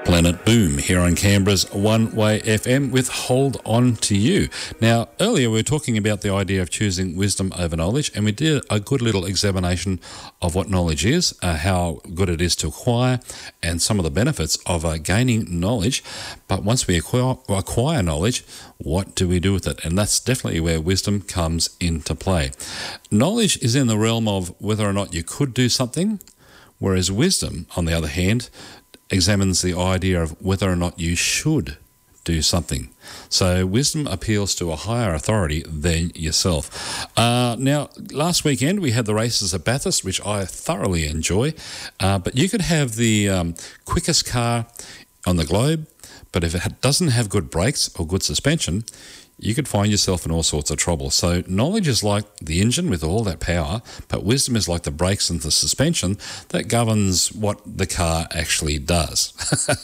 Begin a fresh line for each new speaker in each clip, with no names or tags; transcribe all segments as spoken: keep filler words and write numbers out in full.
Planet Boom here on Canberra's One Way F M with Hold On To You. Now, earlier we were talking about the idea of choosing wisdom over knowledge, and we did a good little examination of what knowledge is, uh, how good it is to acquire, and some of the benefits of uh, gaining knowledge. But once we acquire, acquire knowledge, what do we do with it? And that's definitely where wisdom comes into play. Knowledge is in the realm of whether or not you could do something, whereas wisdom, on the other hand, examines the idea of whether or not you should do something. So wisdom appeals to a higher authority than yourself. Uh, now, last weekend we had the races at Bathurst, which I thoroughly enjoy, uh, but you could have the um, quickest car on the globe, but if it doesn't have good brakes or good suspension, you could find yourself in all sorts of trouble. So knowledge is like the engine with all that power, but wisdom is like the brakes and the suspension that governs what the car actually does.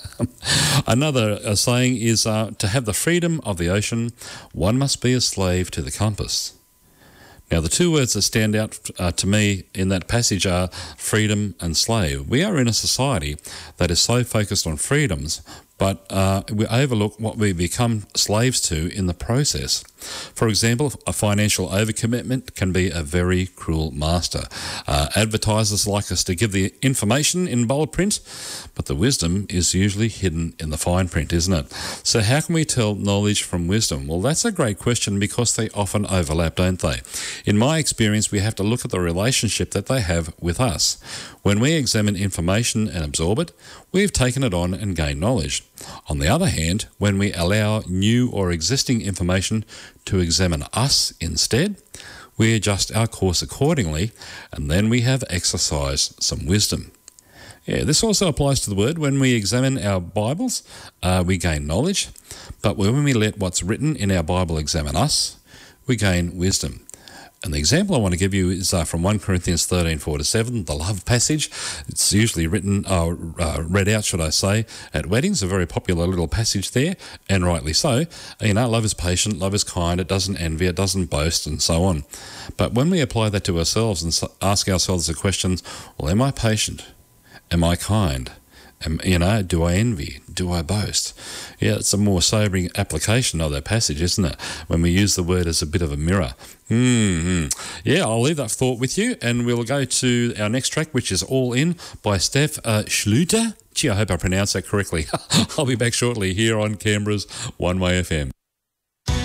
Another uh, saying is uh, to have the freedom of the ocean, one must be a slave to the compass. Now, the two words that stand out uh, to me in that passage are freedom and slave. We are in a society that is so focused on freedoms, but uh, we overlook what we become slaves to in the process. For example, a financial overcommitment can be a very cruel master. Uh, advertisers like us to give the information in bold print, but the wisdom is usually hidden in the fine print, isn't it? So how can we tell knowledge from wisdom? Well, that's a great question because they often overlap, don't they? In my experience, we have to look at the relationship that they have with us. When we examine information and absorb it, we've taken it on and gained knowledge. On the other hand, when we allow new or existing information to examine us instead, we adjust our course accordingly, and then we have exercised some wisdom. Yeah, this also applies to the word. When we examine our Bibles, uh, we gain knowledge, but when we let what's written in our Bible examine us, we gain wisdom. And the example I want to give you is uh, from First Corinthians thirteen, four to seven, the love passage. It's usually written, uh, uh, read out, should I say, at weddings, a very popular little passage there, and rightly so. You know, love is patient, love is kind, it doesn't envy, it doesn't boast, and so on. But when we apply that to ourselves and ask ourselves the questions, well, am I patient? Am I kind? Am, you know, do I envy? Do I boast? Yeah, it's a more sobering application of that passage, isn't it? When we use the word as a bit of a mirror. Mm-hmm. Yeah, I'll leave that thought with you, and we'll go to our next track, which is All In by Steph uh, Schluter. Gee, I hope I pronounced that correctly. I'll be back shortly here on Canberra's One Way F M.